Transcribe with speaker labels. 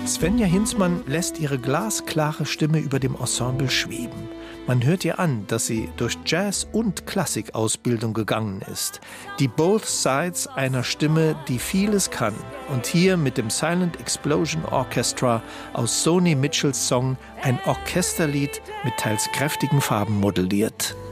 Speaker 1: Svenja Hinzmann lässt ihre glasklare Stimme über dem Ensemble schweben. Man hört ihr an, dass sie durch Jazz- und Klassikausbildung gegangen ist. Die Both Sides einer Stimme, die vieles kann. Und hier mit dem Silent Explosion Orchestra aus Soni Mitchells Song ein Orchesterlied mit teils kräftigen Farben modelliert.